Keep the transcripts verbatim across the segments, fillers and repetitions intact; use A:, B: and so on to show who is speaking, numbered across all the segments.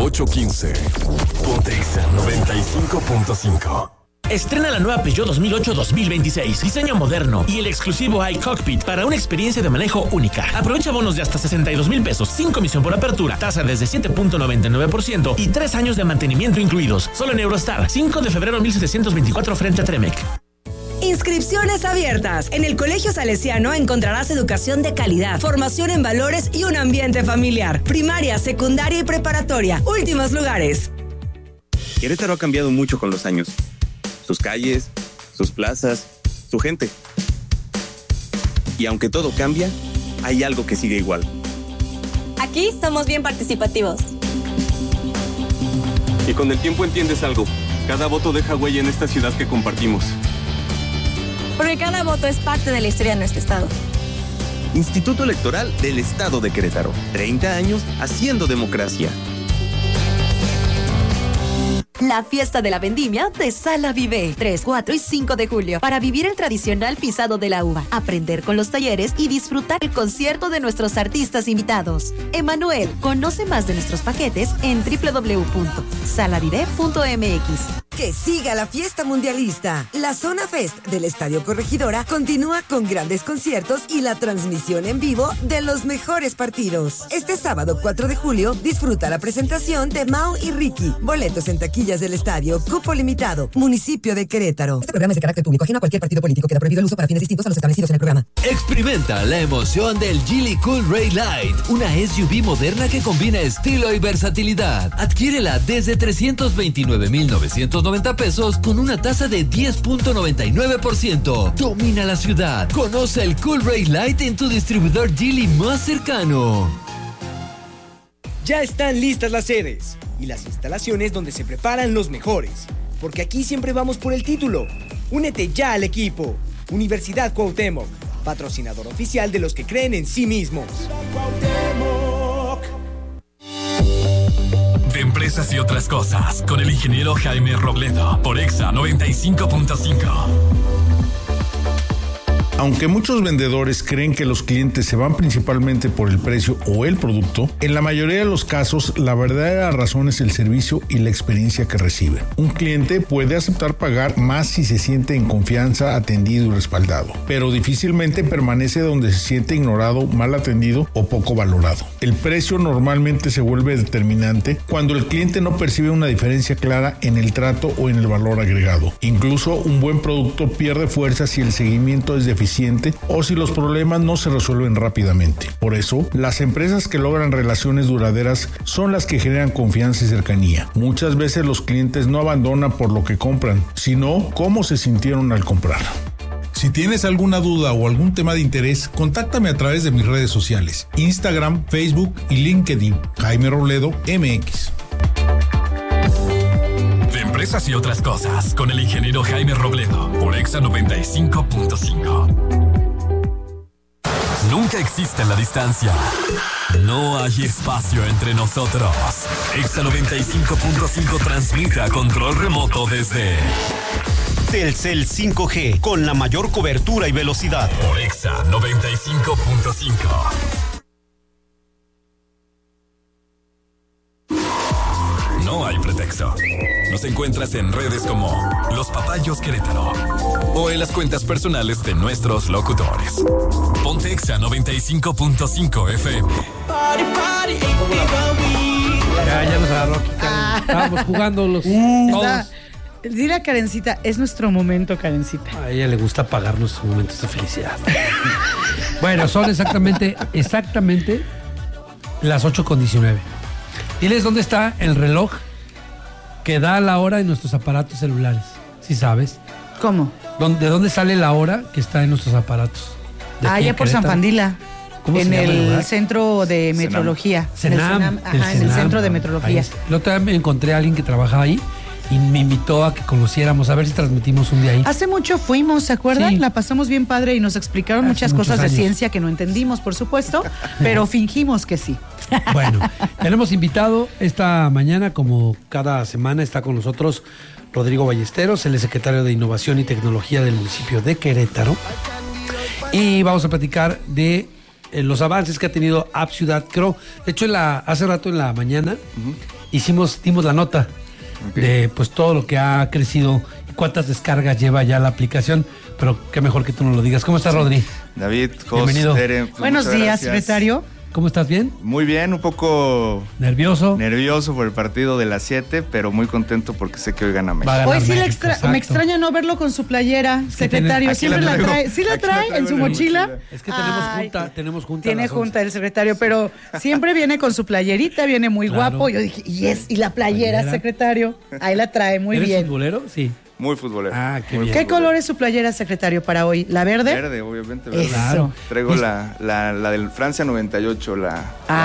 A: ocho quince. Ponte Exa noventa y cinco punto cinco.
B: Estrena la nueva Peugeot dos mil ocho dos mil veintiséis, diseño moderno y el exclusivo iCockpit para una experiencia de manejo única. Aprovecha bonos de hasta sesenta y dos mil pesos, sin comisión por apertura, tasa desde siete punto noventa y nueve por ciento y tres años de mantenimiento incluidos. Solo en Eurostar, cinco de febrero mil setecientos veinticuatro frente a Tremec.
C: Inscripciones abiertas. En el Colegio Salesiano encontrarás educación de calidad, formación en valores y un ambiente familiar. Primaria, secundaria y preparatoria. Últimos lugares.
D: Querétaro ha cambiado mucho con los años. Sus calles, sus plazas, su gente. Y aunque todo cambia, hay algo que sigue igual.
E: Aquí somos bien participativos.
F: Y con el tiempo entiendes algo. Cada voto deja huella en esta ciudad que compartimos.
E: Porque cada voto es parte de la historia de nuestro estado.
D: Instituto Electoral del Estado de Querétaro. treinta años haciendo democracia.
G: La fiesta de la vendimia de Sala Vive, tres, cuatro y cinco de julio, para vivir el tradicional pisado de la uva, aprender con los talleres y disfrutar el concierto de nuestros artistas invitados. Emanuel, conoce más de nuestros paquetes en doble u doble u doble u punto salavive punto m x.
H: Que siga la fiesta mundialista. La Zona Fest del Estadio Corregidora continúa con grandes conciertos y la transmisión en vivo de los mejores partidos. Este sábado cuatro de julio disfruta la presentación de Mau y Ricky. Boletos en taquillas del estadio, cupo limitado, municipio de Querétaro. Este programa es de carácter público, ajeno a cualquier partido político. Queda prohibido el uso para fines distintos a los establecidos en el programa.
I: Experimenta la emoción del Geely Cool Ray Light, una S U V moderna que combina estilo y versatilidad. Adquiérela desde trescientos veintinueve mil novecientos noventa pesos con una tasa de diez punto noventa y nueve por ciento. Domina la ciudad. Conoce el Cool Ray Light en tu distribuidor Geely más cercano.
J: Ya están listas las sedes y las instalaciones donde se preparan los mejores, porque aquí siempre vamos por el título. Únete ya al equipo. Universidad Cuauhtémoc, patrocinador oficial de los que creen en sí mismos.
A: De empresas y otras cosas, con el ingeniero Jaime Robledo, por Exa noventa y cinco punto cinco.
K: Aunque muchos vendedores creen que los clientes se van principalmente por el precio o el producto, en la mayoría de los casos la verdadera razón es el servicio y la experiencia que reciben. Un cliente puede aceptar pagar más si se siente en confianza, atendido y respaldado, pero difícilmente permanece donde se siente ignorado, mal atendido o poco valorado. El precio normalmente se vuelve determinante cuando el cliente no percibe una diferencia clara en el trato o en el valor agregado. Incluso un buen producto pierde fuerza si el seguimiento es deficiente o si los problemas no se resuelven rápidamente. Por eso, las empresas que logran relaciones duraderas son las que generan confianza y cercanía. Muchas veces los clientes no abandonan por lo que compran, sino cómo se sintieron al comprar.
L: Si tienes alguna duda o algún tema de interés, contáctame a través de mis redes sociales, Instagram, Facebook y LinkedIn, Jaime Robledo M X.
A: De empresas y otras cosas, con el ingeniero Jaime Robledo, por Exa noventa y cinco punto cinco. Nunca existe la distancia. No hay espacio entre nosotros. Exa noventa y cinco punto cinco transmite a control remoto desde
M: Telcel cinco G, con la mayor cobertura y velocidad.
A: Por Exa noventa y cinco punto cinco. No hay pretexto. Nos encuentras en redes como Los Papayos Querétaro o en las cuentas personales de nuestros locutores. Ponte Exa noventa y cinco punto cinco F M.
N: Ya, ya nos agarró aquí, Karen. Estábamos jugando los
O: Uh,
N: todos.
O: está- Dile a Karencita, es nuestro momento, Karencita.
N: A ella le gusta pagar nuestros momentos de felicidad. Bueno, son exactamente, exactamente las ocho con diecinueve. Diles dónde está el reloj que da la hora en nuestros aparatos celulares. ¿Sí sabes?
O: ¿Cómo?
N: ¿De dónde sale la hora que está en nuestros aparatos? ¿De
O: Ah,
N: aquí
O: ya
N: en
O: por San
N: Querétaro?
O: Fandila.
N: ¿Cómo
O: En
N: se llama el
O: el
N: lugar?
O: centro de metrología.
N: Senam.
O: En el Senam, ajá, en el
N: Senam.
O: centro de
N: Ahí
O: metrología.
N: está. La otra vez me encontré a alguien que trabajaba ahí y me invitó a que conociéramos, a ver si transmitimos un día ahí.
O: Hace mucho fuimos, ¿se acuerdan?
N: Sí.
O: La pasamos bien padre y nos explicaron
N: Hace
O: muchas
N: muchos
O: cosas de
N: años.
O: ciencia que no entendimos, por supuesto, pero fingimos que sí.
N: Bueno, tenemos invitado esta mañana, como cada semana está con nosotros Rodrigo Ballesteros, el secretario de Innovación y Tecnología del municipio de Querétaro. Y vamos a platicar de eh, los avances que ha tenido App Ciudad Cro. De hecho, en la, hace rato en la mañana uh-huh. hicimos, dimos la nota okay. de pues todo lo que ha crecido y cuántas descargas lleva ya la aplicación. Pero qué mejor que tú nos lo digas. ¿Cómo estás, sí. Rodri?
P: David, Jos,
N: bienvenido.
P: Tere, pues
O: buenos días, gracias. Secretario.
N: ¿Cómo estás? ¿Bien?
P: Muy bien, un poco...
N: ¿Nervioso?
P: Nervioso por el partido de las siete, pero muy contento porque sé que hoy gana México.
O: Hoy sí le extra- me extraña no verlo con su playera, es secretario. Siempre la, la trae. ¿Sí la trae en su mochila?
N: mochila? Es que tenemos Ay, junta, tenemos junta.
O: Tiene junta el secretario, pero siempre viene con su playerita, viene muy claro. guapo. Yo dije, y es, y la playera, ¿Playera? secretario. Ahí la trae, muy
N: ¿Eres
O: bien.
N: futbolero? Sí.
P: Muy futbolero.
N: Ah, qué
P: muy
N: bien.
O: ¿Qué
P: futbolero.
O: color es su playera, secretario, para hoy? ¿La verde?
P: Verde, obviamente. Verde.
O: Eso.
P: Traigo la, la, la del Francia noventa y ocho, la...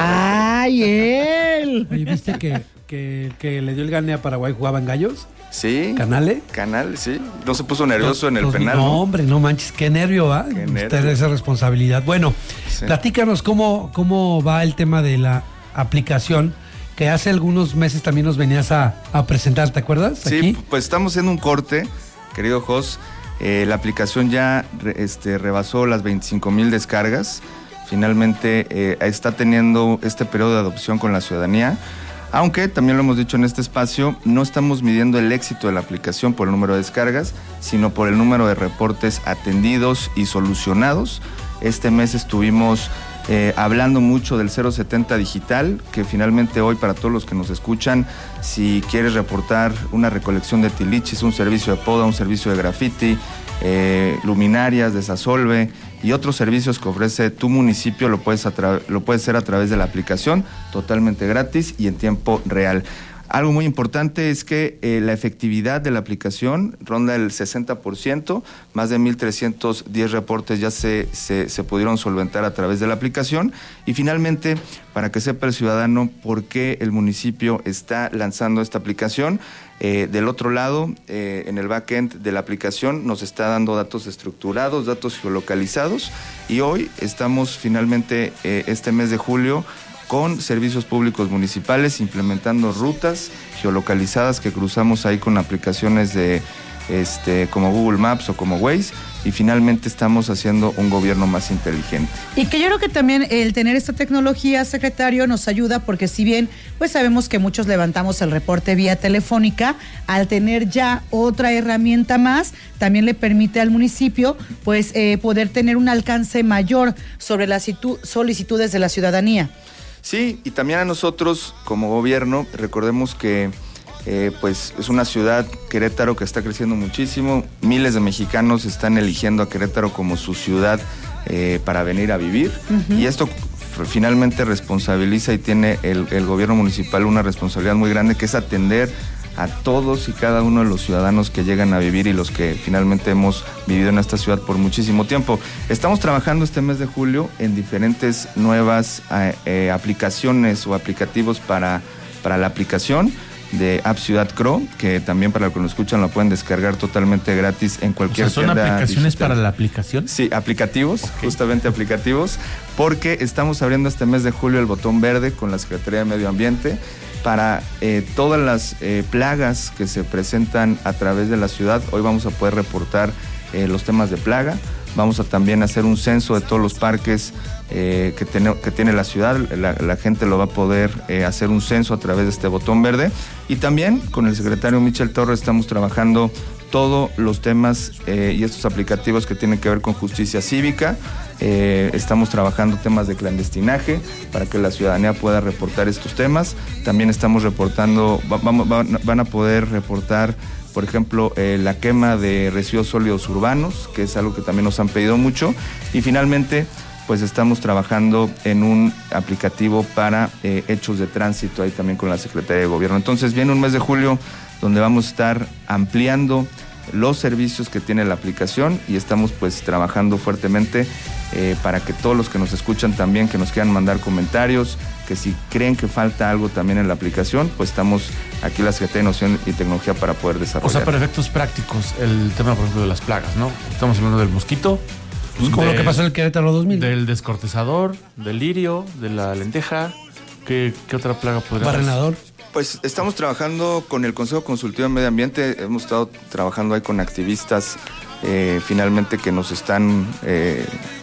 O: ¡Ay, él!
N: Oye, ¿viste que, que, que le dio el gane a Paraguay jugaban gallos?
P: Sí.
N: ¿Canale?
P: Canal, sí. No se puso nervioso
N: los,
P: en el
N: los,
P: penal.
N: No,
P: ¿no?
N: hombre, no manches, qué nervio, ¿va? ¿eh? Usted esa responsabilidad. Bueno, sí. platícanos cómo, cómo va el tema de la aplicación que hace algunos meses también nos venías a, a presentar, ¿te acuerdas?
P: Sí,
N: Aquí.
P: Pues estamos haciendo un corte, querido Jos. Eh, la aplicación ya este, rebasó las veinticinco mil descargas. Finalmente eh, está teniendo este periodo de adopción con la ciudadanía. Aunque, también lo hemos dicho en este espacio, no estamos midiendo el éxito de la aplicación por el número de descargas, sino por el número de reportes atendidos y solucionados. Este mes estuvimos eh, hablando mucho del cero setenta digital, que finalmente hoy, para todos los que nos escuchan, si quieres reportar una recolección de tilichis, un servicio de poda, un servicio de graffiti, eh, luminarias, desasolve y otros servicios que ofrece tu municipio, lo puedes, atra- lo puedes hacer a través de la aplicación, totalmente gratis y en tiempo real. Algo muy importante es que eh, la efectividad de la aplicación ronda el sesenta por ciento, más de mil trescientos diez reportes ya se, se, se pudieron solventar a través de la aplicación. Y finalmente, para que sepa el ciudadano por qué el municipio está lanzando esta aplicación, eh, del otro lado, eh, en el backend de la aplicación, nos está dando datos estructurados, datos geolocalizados, y hoy estamos finalmente, eh, este mes de julio, con servicios públicos municipales, implementando rutas geolocalizadas que cruzamos ahí con aplicaciones de este como Google Maps o como Waze, y finalmente estamos haciendo un gobierno más inteligente.
O: Y que yo creo que también el tener esta tecnología, secretario, nos ayuda, porque si bien pues sabemos que muchos levantamos el reporte vía telefónica, al tener ya otra herramienta más, también le permite al municipio pues eh, poder tener un alcance mayor sobre las situ- solicitudes de la ciudadanía.
P: Sí, y también a nosotros como gobierno, recordemos que eh, pues es una ciudad, Querétaro, que está creciendo muchísimo. Miles de mexicanos están eligiendo a Querétaro como su ciudad eh, para venir a vivir. Uh-huh. Y esto finalmente responsabiliza y tiene el, el gobierno municipal una responsabilidad muy grande, que es atender a todos y cada uno de los ciudadanos que llegan a vivir y los que finalmente hemos vivido en esta ciudad por muchísimo tiempo. Estamos trabajando este mes de julio en diferentes nuevas eh, eh, aplicaciones o aplicativos para, para la aplicación de App Ciudad Cro, que también para los que nos escuchan lo pueden descargar totalmente gratis en cualquier
B: tienda. ¿Son aplicaciones digital. Para la aplicación?
P: Sí, aplicativos, okay. Justamente aplicativos, porque estamos abriendo este mes de julio el botón verde con la Secretaría de Medio Ambiente para eh, todas las eh, plagas que se presentan a través de la ciudad. Hoy vamos a poder reportar eh, los temas de plaga. Vamos a también hacer un censo de todos los parques eh, que, tiene, que tiene la ciudad. La, la gente lo va a poder eh, hacer un censo a través de este botón verde. Y también con el secretario Michel Torres estamos trabajando todos los temas eh, y estos aplicativos que tienen que ver con justicia cívica. Eh, estamos trabajando temas de clandestinaje para que la ciudadanía pueda reportar estos temas. También estamos reportando, va, vamos, van, van a poder reportar, por ejemplo, eh, la quema de residuos sólidos urbanos, que es algo que también nos han pedido mucho. Y finalmente, pues estamos trabajando en un aplicativo para eh, hechos de tránsito, ahí también con la Secretaría de Gobierno. Entonces viene un mes de julio donde vamos a estar ampliando los servicios que tiene la aplicación, y estamos pues trabajando fuertemente eh, para que todos los que nos escuchan también, que nos quieran mandar comentarios, que si creen que falta algo también en la aplicación, pues estamos aquí la Secretaría de Innovación y Tecnología para poder desarrollar.
B: O sea, para efectos prácticos, el tema, por ejemplo, de las plagas, ¿no? Estamos hablando del mosquito.
N: Pues como de, lo que pasó en el Querétaro dos mil.
B: Del descortezador, del lirio, de la lenteja. ¿Qué, qué otra plaga podría haber?
N: Barrenador.
P: Pues estamos trabajando con el Consejo Consultivo de Medio Ambiente, hemos estado trabajando ahí con activistas eh, finalmente que nos están eh,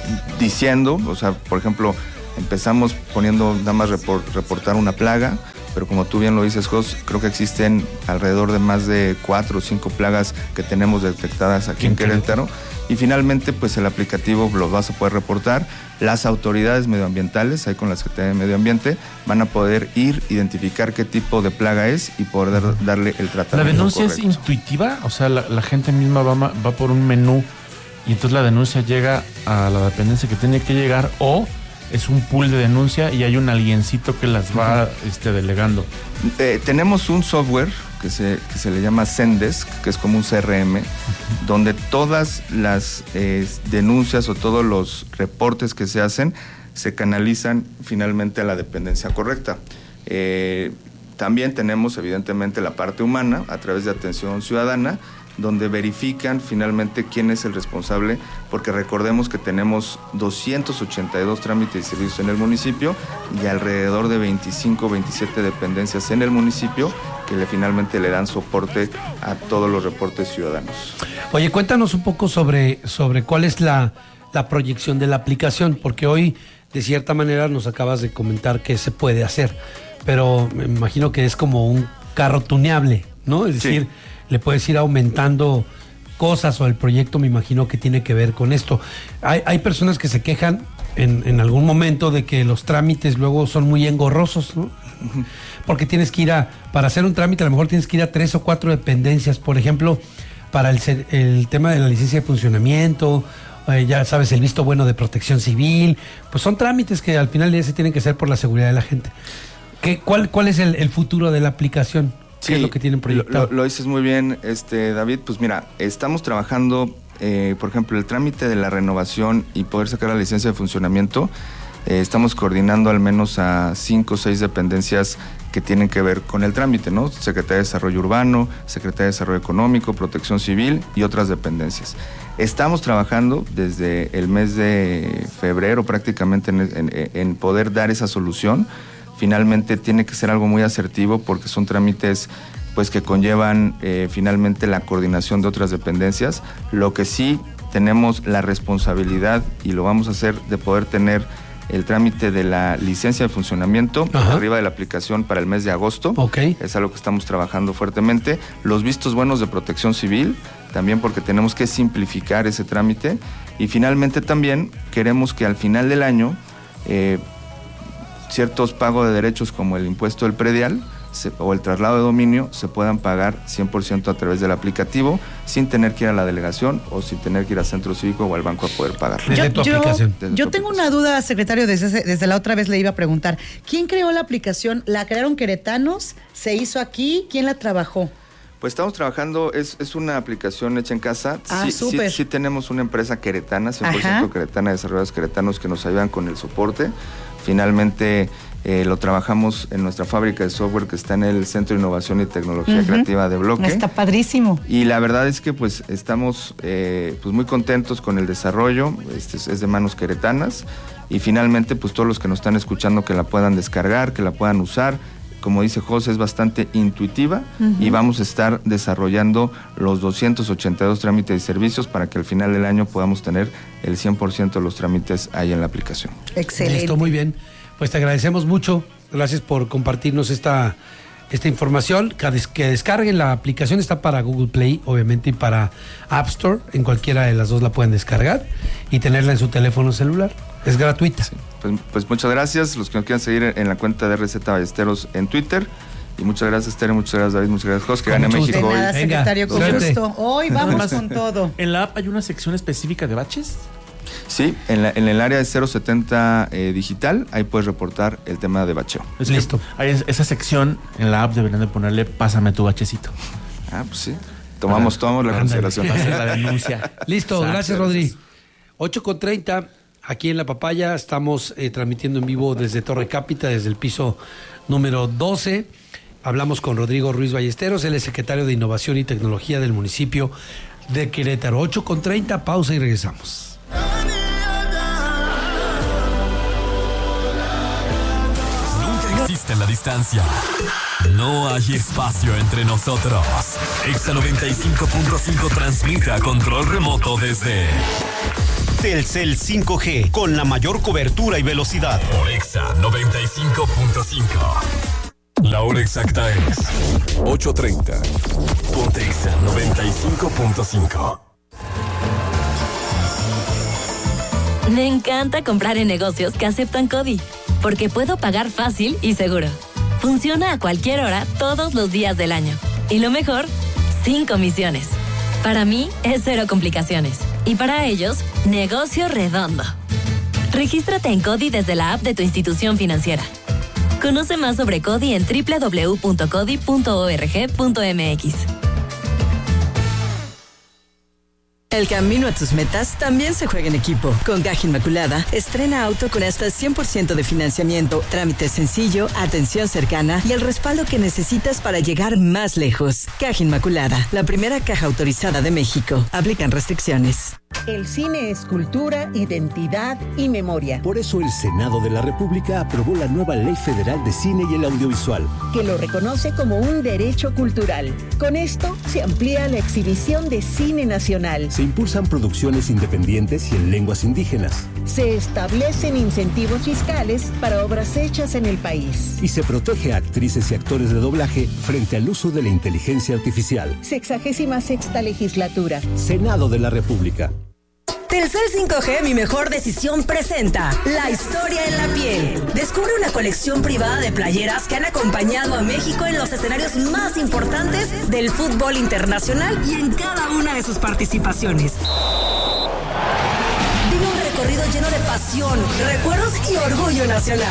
P: diciendo, o sea, por ejemplo, empezamos poniendo nada más report, reportar una plaga, pero como tú bien lo dices, Jos, creo que existen alrededor de más de cuatro o cinco plagas que tenemos detectadas aquí en Querétaro. Y finalmente, pues el aplicativo lo vas a poder reportar. Las autoridades medioambientales, ahí con la Secretaría de Medio Ambiente, van a poder ir, identificar qué tipo de plaga es y poder dar, darle el tratamiento
B: ¿La denuncia
P: correcto.
B: es intuitiva? O sea, la, la gente misma va, va por un menú y entonces la denuncia llega a la dependencia que tiene que llegar, o es un pool de denuncia y hay un alguiencito que las va este, delegando.
P: Eh, tenemos un software que se, que se le llama Zendesk, que es como un C R M, uh-huh. donde todas las eh, denuncias o todos los reportes que se hacen se canalizan finalmente a la dependencia correcta. Eh, también tenemos evidentemente la parte humana a través de atención ciudadana, donde verifican finalmente quién es el responsable, porque recordemos que tenemos doscientos ochenta y dos trámites y servicios en el municipio y alrededor de veinticinco, veintisiete dependencias en el municipio que le, finalmente le dan soporte a todos los reportes ciudadanos.
N: Oye, cuéntanos un poco sobre, sobre cuál es la, la proyección de la aplicación, porque hoy de cierta manera nos acabas de comentar que se puede hacer, pero me imagino que es como un carro tuneable, ¿no? Es decir, sí, le puedes ir aumentando cosas, o el proyecto me imagino que tiene que ver con esto. Hay, hay personas que se quejan en, en algún momento de que los trámites luego son muy engorrosos, ¿no? Uh-huh. Porque tienes que ir a, para hacer un trámite a lo mejor tienes que ir a tres o cuatro dependencias, por ejemplo, para el, el tema de la licencia de funcionamiento, eh, ya sabes, el visto bueno de protección civil, pues son trámites que al final ya se tienen que hacer por la seguridad de la gente. ¿Qué, cuál, ¿Cuál es el, el futuro de la aplicación? ¿Qué sí, es lo que tienen proyectado?
P: Lo, lo dices muy bien, este, David. Pues mira, estamos trabajando, eh, por ejemplo, el trámite de la renovación y poder sacar la licencia de funcionamiento. Eh, estamos coordinando al menos a cinco o seis dependencias que tienen que ver con el trámite, ¿no? Secretaría de Desarrollo Urbano, Secretaría de Desarrollo Económico, Protección Civil y otras dependencias. Estamos trabajando desde el mes de febrero prácticamente en, en, en poder dar esa solución. Finalmente tiene que ser algo muy asertivo porque son trámites pues que conllevan eh, finalmente la coordinación de otras dependencias. Lo que sí tenemos la responsabilidad, y lo vamos a hacer, de poder tener el trámite de la licencia de funcionamiento Ajá. arriba de la aplicación para el mes de agosto.
N: Okay.
P: Es algo que estamos trabajando fuertemente. Los vistos buenos de protección civil, también porque tenemos que simplificar ese trámite. Y finalmente también queremos que al final del año eh, ciertos pagos de derechos como el impuesto del predial se, o el traslado de dominio se puedan pagar cien por ciento a través del aplicativo, sin tener que ir a la delegación o sin tener que ir al centro cívico o al banco a poder pagar.
O: Yo, yo, yo tengo una duda, secretario, desde, desde la otra vez le iba a preguntar, ¿quién creó la aplicación? ¿La crearon queretanos? ¿Se hizo aquí? ¿Quién la trabajó?
P: Pues estamos trabajando, es, es una aplicación hecha en casa.
O: Ah,
P: sí,
O: súper.
P: Sí, sí tenemos una empresa queretana, cien por ciento Ajá. queretana, desarrolladores queretanos que nos ayudan con el soporte. Finalmente eh, lo trabajamos en nuestra fábrica de software que está en el Centro de Innovación y Tecnología uh-huh. Creativa de Bloque.
O: Está padrísimo.
P: Y la verdad es que pues estamos eh, pues muy contentos con el desarrollo, este es, es de manos queretanas, y finalmente pues todos los que nos están escuchando que la puedan descargar, que la puedan usar. Como dice José, es bastante intuitiva uh-huh. y vamos a estar desarrollando los doscientos ochenta y dos trámites y servicios para que al final del año podamos tener el cien por ciento de los trámites ahí en la aplicación.
O: Excelente.
N: Listo, muy bien. Pues te agradecemos mucho. Gracias por compartirnos esta, esta información. Que, des, que descarguen la aplicación. Está para Google Play, obviamente, y para App Store. En cualquiera de las dos la pueden descargar y tenerla en su teléfono celular. Es gratuita.
P: Sí. Pues, pues muchas gracias. Los que nos quieran seguir en la cuenta de R Z Ballesteros en Twitter. Y muchas gracias, Tere, muchas gracias, David, muchas gracias, Jos, que gane México
O: de
P: hoy.
O: nada, secretario, con gusto. Hoy vamos con todo.
B: ¿En la app hay una sección específica de baches?
P: Sí, en, la, en el área de cero setenta eh, digital, ahí puedes reportar el tema de bacheo.
B: Es Listo. Hay esa sección en la app deberían de ponerle pásame tu bachecito.
P: Ah, pues sí. Tomamos, tomamos la consideración.
B: La denuncia.
N: Listo, Exacto. Gracias, Rodri. ocho con treinta, aquí en La Papaya, estamos eh, transmitiendo en vivo desde Torre Cápita, desde el piso número doce. Hablamos con Rodrigo Ruiz Ballesteros, él es secretario de Innovación y Tecnología del municipio de Querétaro. ocho con treinta, pausa y regresamos.
A: Nunca existe la distancia. No hay espacio entre nosotros. Exa noventa y cinco punto cinco transmite a control remoto desde
M: Telcel cinco G, con la mayor cobertura y velocidad.
A: Por Exa noventa y cinco punto cinco. La hora exacta es ocho treinta. Ponte Exa noventa y cinco punto cinco.
Q: Me encanta comprar en negocios que aceptan CODI, porque puedo pagar fácil y seguro. Funciona a cualquier hora, todos los días del año. Y lo mejor, sin comisiones. Para mí, es cero complicaciones. Y para ellos, negocio redondo. Regístrate en CODI desde la app de tu institución financiera. Conoce más sobre CODI en doble u doble u doble u punto codi punto org punto m x.
R: El camino a tus metas también se juega en equipo. Con Caja Inmaculada, estrena auto con hasta cien por ciento de financiamiento, trámite sencillo, atención cercana y el respaldo que necesitas para llegar más lejos. Caja Inmaculada, la primera caja autorizada de México. Aplican restricciones.
S: El cine es cultura, identidad y memoria.
T: Por eso el Senado de la República aprobó la nueva Ley Federal de Cine y el Audiovisual,
S: que lo reconoce como un derecho cultural. Con esto se amplía la exhibición de cine nacional.
T: Se impulsan producciones independientes y en lenguas indígenas.
S: Se establecen incentivos fiscales para obras hechas en el país.
T: Y se protege a actrices y actores de doblaje frente al uso de la inteligencia artificial.
S: Sexagésima sexta legislatura.
T: Senado de la República.
C: Telcel cinco G, mi mejor decisión, presenta La historia en la piel. Descubre una colección privada de playeras que han acompañado a México en los escenarios más importantes del fútbol internacional y en cada una de sus participaciones. Vive un recorrido lleno de pasión, recuerdos y orgullo nacional.